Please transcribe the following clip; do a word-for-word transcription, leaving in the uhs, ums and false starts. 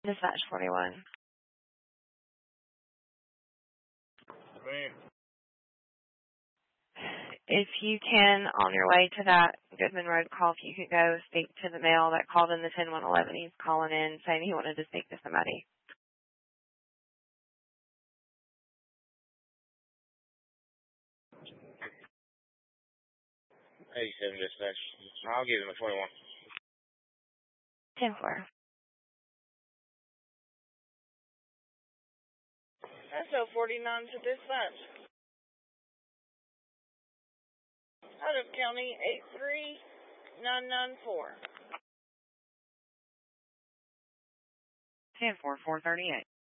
Dispatch forty-one. If you can, on your way to that Goodman Road call, if you could go speak to the male that called in the ten one eleven. He's calling in saying he wanted to speak to somebody. eighty-seven dispatch. I'll give him a twenty-one. ten four. S O forty-nine to dispatch. Out of county eight three nine nine four. ten four, four thirty-eight.